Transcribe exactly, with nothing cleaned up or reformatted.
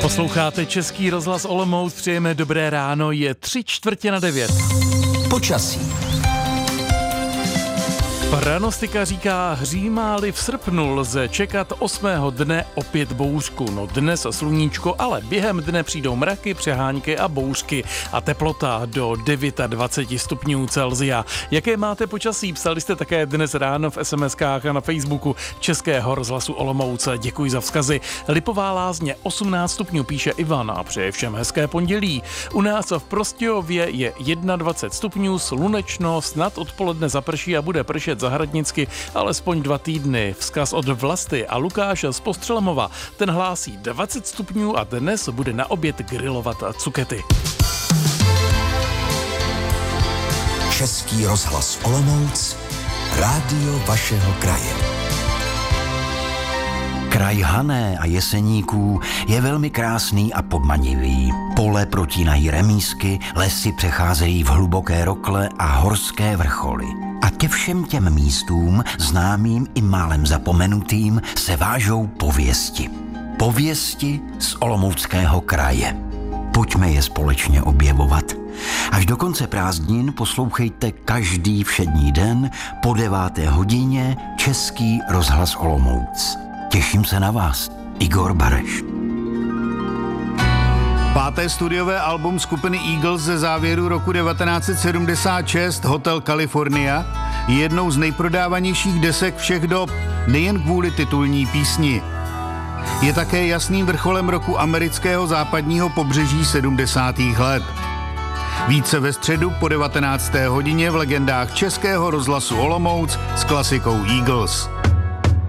Posloucháte Český rozhlas Olomouc, přejeme dobré ráno, je tři čtvrtě na devět. Počasí. Pranostika říká, hřímáli v srpnu, lze čekat osmého dne opět bouřku. No dnes sluníčko, ale během dne přijdou mraky, přehánky a bouřky a teplota do dvacet devět stupňů Celsia. Jaké máte počasí? Psali jste také dnes ráno v es em eskách a na Facebooku Českého rozhlasu Olomouc. Děkuji za vzkazy. Lipová Lázně osmnáct stupňů, píše Ivan a přeje všem hezké pondělí. U nás v Prostějově je dvacet jedna stupňů, slunečno, snad odpoledne zaprší a bude pršet zahradnicky alespoň dva týdny. Vzkaz od Vlasty a Lukáše z Postřelemova. Ten hlásí dvacet stupňů a dnes bude na oběd grilovat cukety. Český rozhlas Olomouc, rádio vašeho kraje. Kraj Hané a Jeseníků je velmi krásný a podmanivý. Pole protínají remísky, lesy přecházejí v hluboké rokle a horské vrcholy. A ke všem těm místům, známým i málem zapomenutým, se vážou pověsti. Pověsti z Olomouckého kraje. Pojďme je společně objevovat. Až do konce prázdnin poslouchejte každý všední den po deváté hodině Český rozhlas Olomouc. Těším se na vás. Igor Bareš. Páté studiové album skupiny Eagles ze závěru roku devatenáct set sedmdesát šest, Hotel California, je jednou z nejprodávanějších desek všech dob, nejen kvůli titulní písni. Je také jasným vrcholem roku amerického západního pobřeží sedmdesátých let. Více ve středu po devatenácté hodině v legendách Českého rozhlasu Olomouc s klasikou Eagles.